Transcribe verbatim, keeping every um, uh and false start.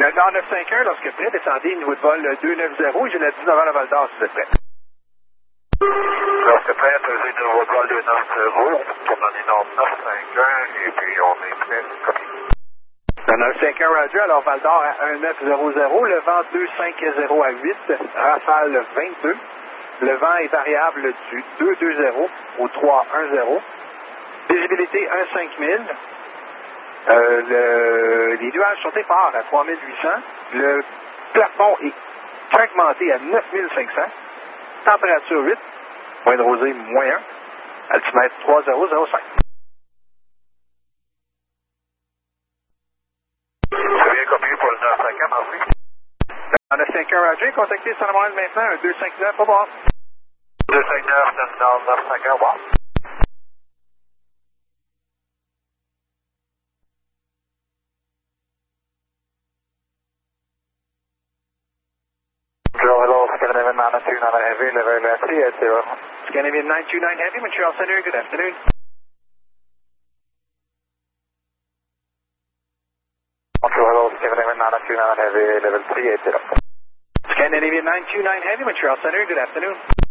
Le Nord neuf cinq un, lorsque prêt, descendez niveau de vol deux neuf zéro, j'ai la dix-neuf heures à Val d'Or si vous êtes prêt. Lorsque prêt, pesez de votre vol deux neuf zéro, on tourne dans les Nord neuf cinq un, et puis on est prêt, copie. Le neuf cinq un, Roger, alors Val d'Or à un neuf zéro zéro, le vent deux cinq zéro à huit, rafale vingt-deux. Le vent est variable du deux deux zéro au trois un zéro. Visibilité un cinq mille. Euh, le, les nuages sont épars à trois mille huit cents. Le plafond est fragmenté à neuf mille cinq cents. Température huit. Point de rosée moins un. Altimètre trois zéro zéro cinq. C'est bien copié pour le neuf cinq un, merci. Le neuf cinq un, Roger, contactez San Moral maintenant, un deux cinq neuf, au revoir. deux cinq neuf, Nord neuf cinq un, au revoir. Hello, Scandinavian nine two nine Heavy, level three eight zero. Scandinavian nine two nine Heavy, Montreal Center, good afternoon. Hello, Scandinavian nine two nine Heavy, level three eight zero. Scandinavian nine two nine Heavy, Montreal Center, good afternoon.